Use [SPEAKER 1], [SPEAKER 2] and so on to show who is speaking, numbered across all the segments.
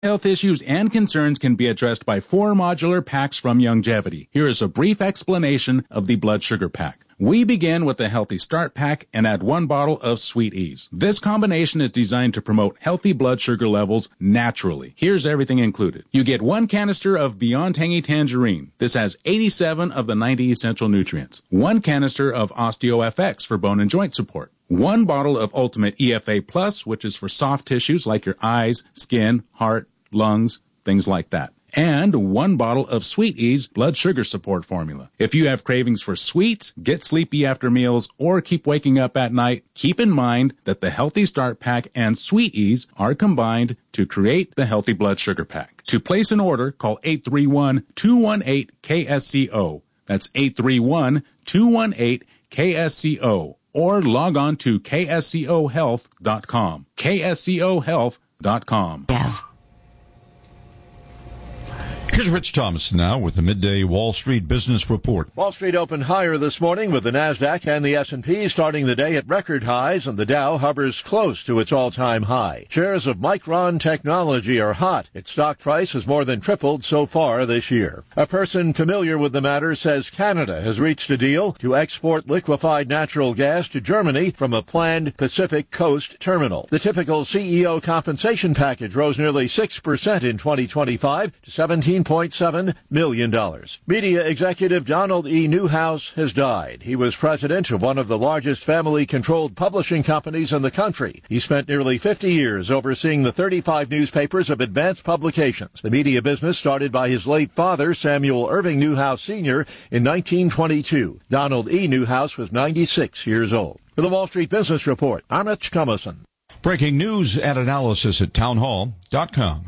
[SPEAKER 1] Health issues and concerns can be addressed by 4 modular packs from Youngevity. Here is a brief explanation of the blood sugar pack. We begin with the Healthy Start Pack and add 1 bottle of Sweet Ease. This combination is designed to promote healthy blood sugar levels naturally. Here's everything included. You get 1 canister of Beyond Tangy Tangerine. This has 87 of the 90 essential nutrients. 1 canister of OsteoFX for bone and joint support. 1 bottle of Ultimate EFA Plus, which is for soft tissues like your eyes, skin, heart, lungs, things like that. And 1 bottle of Sweet Ease blood sugar support formula. If you have cravings for sweets, get sleepy after meals, or keep waking up at night, keep in mind that the Healthy Start Pack and Sweet Ease are combined to create the Healthy Blood Sugar Pack. To place an order, call 831-218-KSCO. That's 831-218-KSCO. Or log on to kscohealth.com. kscohealth.com.
[SPEAKER 2] Yeah.
[SPEAKER 3] Here's Rich Thomas now with the Midday Wall Street Business Report.
[SPEAKER 4] Wall Street opened higher this morning with the NASDAQ and the S&P starting the day at record highs, and the Dow hovers close to its all-time high. Shares of Micron Technology are hot. Its stock price has more than tripled so far this year. A person familiar with the matter says Canada has reached a deal to export liquefied natural gas to Germany from a planned Pacific Coast terminal. The typical CEO compensation package rose nearly 6% in 2025 to $17.7 million. Media executive Donald E. Newhouse has died. He was president of one of the largest family-controlled publishing companies in the country. He spent nearly 50 years overseeing the 35 newspapers of Advance Publications. The media business started by his late father, Samuel Irving Newhouse Sr., in 1922. Donald E. Newhouse was 96 years old. For the Wall Street Business Report, I'm Rich Thomason.
[SPEAKER 3] Breaking news and analysis at townhall.com.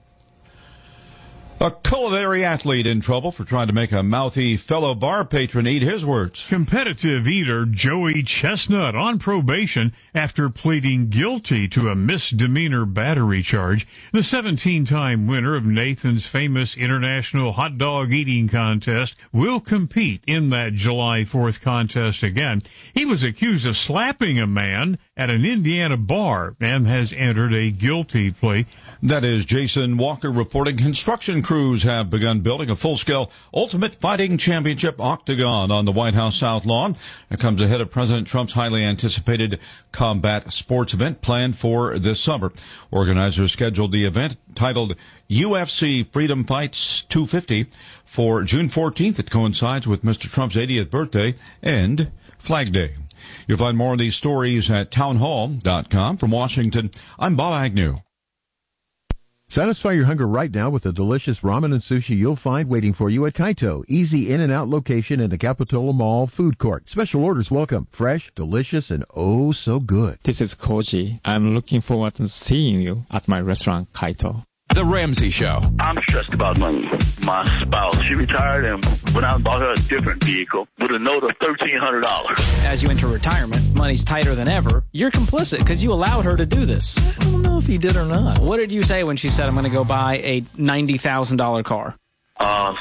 [SPEAKER 3] A culinary athlete in trouble for trying to make a mouthy fellow bar patron eat his words.
[SPEAKER 5] Competitive eater Joey Chestnut on probation after pleading guilty to a misdemeanor battery charge. The 17-time winner of Nathan's famous international hot dog eating contest will compete in that July 4th contest again. He was accused of slapping a man at an Indiana bar and has entered a guilty plea.
[SPEAKER 3] That is Jason Walker reporting. Construction crews have begun building a full-scale Ultimate Fighting Championship octagon on the White House South Lawn. It comes ahead of President Trump's highly anticipated combat sports event planned for this summer. Organizers scheduled the event, titled UFC Freedom Fights 250, for June 14th. It coincides with Mr. Trump's 80th birthday and Flag Day. You'll find more of these stories at townhall.com. From Washington, I'm Bob Agnew.
[SPEAKER 6] Satisfy your hunger right now with the delicious ramen and sushi you'll find waiting for you at Kaito. Easy in and out location in the Capitola Mall food court. Special orders welcome. Fresh, delicious, and oh so good.
[SPEAKER 7] This is Koji. I'm looking forward to seeing you at my restaurant, Kaito.
[SPEAKER 8] The Ramsey Show.
[SPEAKER 9] I'm stressed about money. My spouse, she retired and went out and bought her a different vehicle with a note of $1,300.
[SPEAKER 10] As you enter retirement, money's tighter than ever. You're complicit because you allowed her to do this.
[SPEAKER 11] I don't know if he did or not.
[SPEAKER 10] What did you say when she said, I'm going to go buy a $90,000 car?
[SPEAKER 9] I'm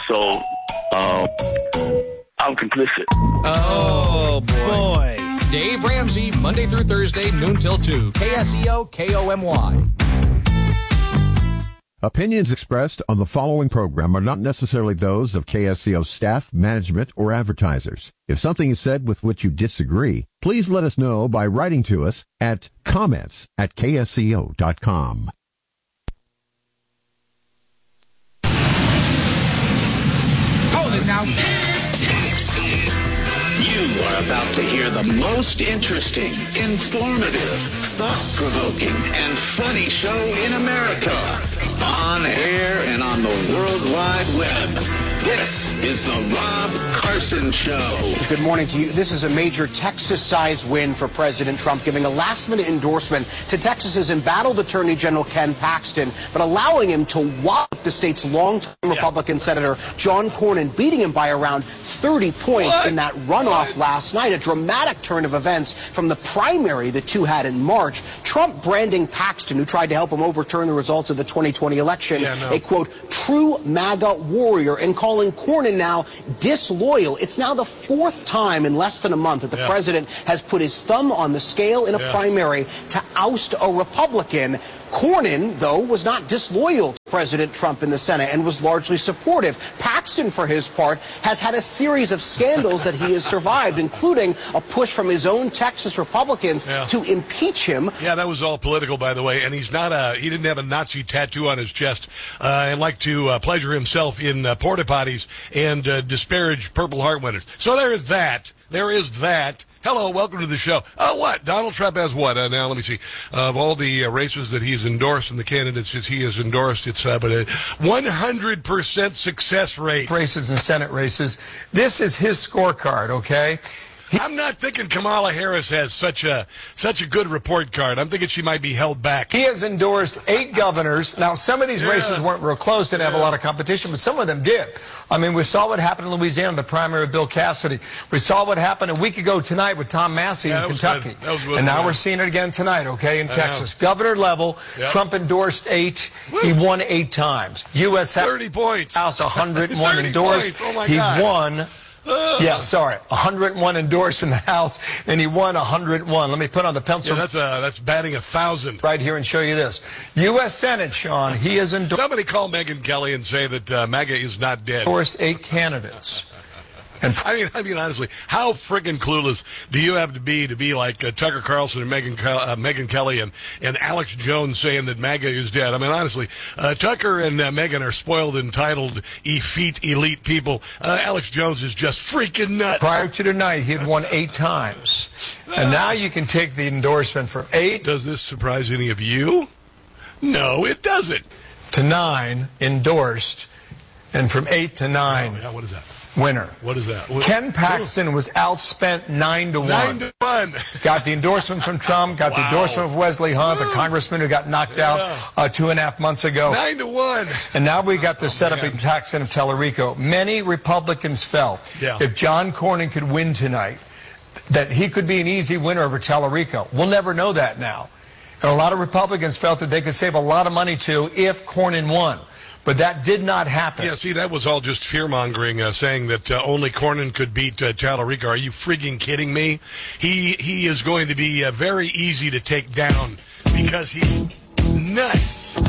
[SPEAKER 9] complicit.
[SPEAKER 10] Oh, boy.
[SPEAKER 8] Dave Ramsey, Monday through Thursday, noon till 2. KSEO, KOMY.
[SPEAKER 6] Opinions expressed on the following program are not necessarily those of KSCO staff, management, or advertisers. If something is said with which you disagree, please let us know by writing to us at comments@ksco.com.
[SPEAKER 12] Hold it now. You are about to hear the most interesting, informative, thought-provoking, and funny show in America. On air and on the World Wide Web. This is the Rob Carson Show.
[SPEAKER 13] Good morning to you. This is a major Texas-sized win for President Trump, giving a last-minute endorsement to Texas's embattled Attorney General Ken Paxton, but allowing him to wallop the state's longtime Republican Senator John Cornyn, beating him by around 30 points in that runoff last night. A dramatic turn of events from the primary the two had in March. Trump branding Paxton, who tried to help him overturn the results of the 2020 election, a, quote, true MAGA warrior, and calling Cornyn now disloyal. It's now the fourth time in less than a month that the president has put his thumb on the scale in a primary to oust a Republican. Cornyn, though, was not disloyal President Trump in the Senate and was largely supportive. Paxton, for his part, has had a series of scandals that he has survived, including a push from his own Texas Republicans to impeach him.
[SPEAKER 2] Yeah, that was all political, by the way, and he didn't have a Nazi tattoo on his chest and like to pleasure himself in porta potties and disparage Purple Heart winners. So there is that. There is that. Hello, welcome to the show. What? Donald Trump has what? Now, let me see. Of all the races that he's endorsed and the candidates that he has endorsed, it's but a 100% success rate.
[SPEAKER 11] Races and Senate races. This is his scorecard, okay?
[SPEAKER 2] I'm not thinking Kamala Harris has such a good report card. I'm thinking she might be held back.
[SPEAKER 11] He has endorsed 8 governors. Now, some of these races weren't real close, didn't have a lot of competition, but some of them did. I mean, we saw what happened in Louisiana, the primary of Bill Cassidy. We saw what happened a week ago tonight with Tom Massey in Kentucky. And now we're seeing it again tonight, okay, in Texas. Governor level, Trump endorsed 8. He won 8 times. U.S.
[SPEAKER 2] 30 points.
[SPEAKER 11] House 101 endorsed.
[SPEAKER 2] Oh my
[SPEAKER 11] he
[SPEAKER 2] God.
[SPEAKER 11] won. 101 endorsed in the House, and he won 101. Let me put on the pencil.
[SPEAKER 2] Yeah, that's batting 1,000.
[SPEAKER 11] Right here and show you this. U.S. Senate, Sean, he has endorsed.
[SPEAKER 2] Somebody call Megyn Kelly and say that MAGA is not dead.
[SPEAKER 11] Endorsed 8 candidates.
[SPEAKER 2] And I mean, honestly, how friggin' clueless do you have to be like Tucker Carlson and Megyn Kelly and Alex Jones saying that MAGA is dead? I mean, honestly, Tucker and Megyn are spoiled, entitled, effete, elite people. Alex Jones is just freaking nuts.
[SPEAKER 11] Prior to tonight, he had won 8 times. And now you can take the endorsement from 8.
[SPEAKER 2] Does this surprise any of you? No, it doesn't.
[SPEAKER 11] To 9 endorsed, and from 8 to 9.
[SPEAKER 2] Oh, yeah, what is that?
[SPEAKER 11] Winner.
[SPEAKER 2] What is that?
[SPEAKER 11] Ken Paxton was outspent 9-1.
[SPEAKER 2] 9-1.
[SPEAKER 11] Got the endorsement from Trump, got the endorsement of Wesley Hunt, the congressman who got knocked out 2.5 months ago.
[SPEAKER 2] 9-1.
[SPEAKER 11] And now we got the setup in Paxton of Tellerico. Many Republicans felt if John Cornyn could win tonight, that he could be an easy winner over Tellerico. We'll never know that now. And a lot of Republicans felt that they could save a lot of money too if Cornyn won. But that did not happen.
[SPEAKER 2] Yeah, see, that was all just fear-mongering, saying that only Cornyn could beat Tallarico. Are you freaking kidding me? He is going to be very easy to take down because he's nuts.